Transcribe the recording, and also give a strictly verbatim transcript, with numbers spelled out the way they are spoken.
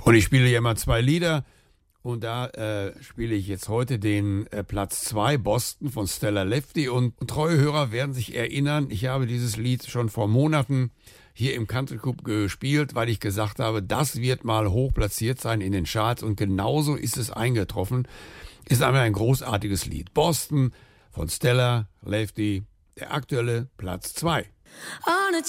Und ich spiele ja immer zwei Lieder. Und da äh, spiele ich jetzt heute den äh, Platz zwei, Boston von Stella Lefty. Und, und treue Hörer werden sich erinnern, ich habe dieses Lied schon vor Monaten hier im Country Club gespielt, weil ich gesagt habe, das wird mal hoch platziert sein in den Charts. Und genauso ist es eingetroffen. Ist einfach ein großartiges Lied. Boston von Stella Lefty, der aktuelle Platz zwei. On a